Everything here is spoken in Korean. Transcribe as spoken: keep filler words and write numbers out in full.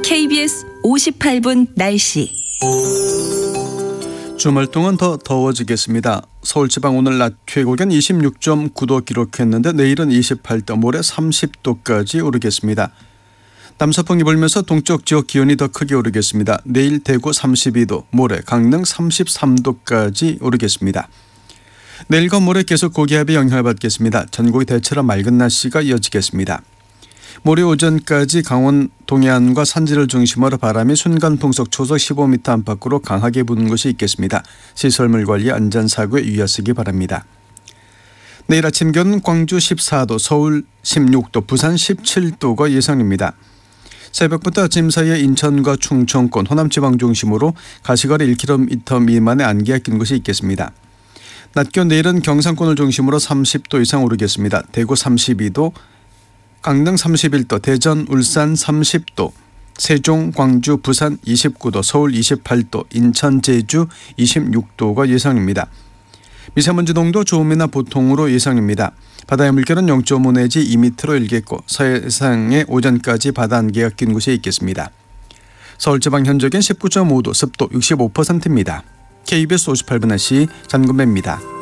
케이비에스 오십팔 분 날씨. 주말 동안 더 더워지겠습니다. 서울지방 오늘 낮 최고기온 이십육 점 구 도 기록했는데 내일은 이십팔 도, 모레 삼십 도까지 오르겠습니다. 남서풍이 불면서 동쪽 지역 기온이 더 크게 오르겠습니다. 내일 대구 삼십이 도, 모레 강릉 삼십삼 도까지 오르겠습니다. 내일과 모레 계속 고기압의 영향을 받겠습니다. 전국이 대체로 맑은 날씨가 이어지겠습니다. 모레 오전까지 강원 동해안과 산지를 중심으로 바람이 순간 풍속 초속 십오 미터 안팎으로 강하게 부는 곳이 있겠습니다. 시설물 관리 안전사고에 유의하시기 바랍니다. 내일 아침 기온은 광주 십사 도, 서울 십육 도, 부산 십칠 도가 예상입니다. 새벽부터 아침 사이에 인천과 충청권, 호남지방 중심으로 가시거리 일 킬로미터 미만의 안개가 낀 곳이 있겠습니다. 낮 기온 내일은 경상권을 중심으로 삼십 도 이상 오르겠습니다. 대구 삼십이 도, 강릉 삼십일 도, 대전, 울산 삼십 도, 세종, 광주, 부산 이십구 도, 서울 이십팔 도, 인천, 제주 이십육 도가 예상입니다. 미세먼지 농도 좋음이나 보통으로 예상입니다. 바다의 물결은 영 점 오 내지 이 미터로 일겠고 서해상에 오전까지 바다 안개가 낀 곳이 있겠습니다. 서울지방 현재 기온 십구 점 오 도, 습도 육십오 퍼센트입니다. 케이비에스 오십팔 분 날씨 전금배입니다.